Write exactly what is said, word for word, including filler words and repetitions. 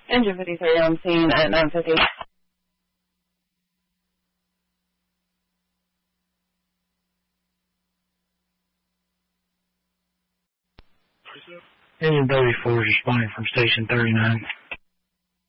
Engine fifty-three on scene at nine fifty. Engine thirty-four is responding from station thirty-nine.